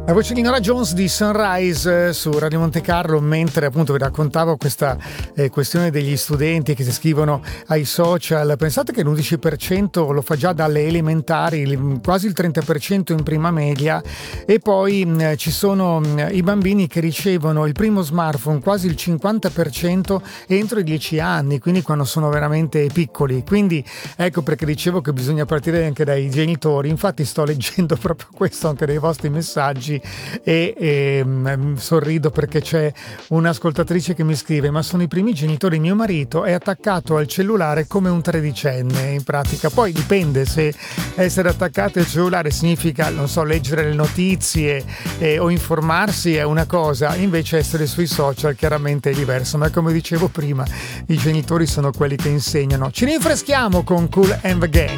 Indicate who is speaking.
Speaker 1: La voce di Nora Jones di Sunrise su Radio Monte Carlo, mentre appunto vi raccontavo questa questione degli studenti che si iscrivono ai social. Pensate che l'11% lo fa già dalle elementari, quasi il 30% in prima media, e poi ci sono i bambini che ricevono il primo smartphone, quasi il 50% entro i 10 anni, quindi quando sono veramente piccoli. Quindi ecco perché dicevo che bisogna partire anche dai genitori. Infatti sto leggendo proprio questo anche dei vostri messaggi e sorrido perché c'è un'ascoltatrice che mi scrive: ma sono i primi genitori, mio marito è attaccato al cellulare come un tredicenne, in pratica. Poi dipende, se essere attaccati al cellulare significa, non so, leggere le notizie o informarsi è una cosa, invece essere sui social chiaramente è diverso. Ma come dicevo prima, i genitori sono quelli che insegnano. Ci rinfreschiamo con Kool and the Gang.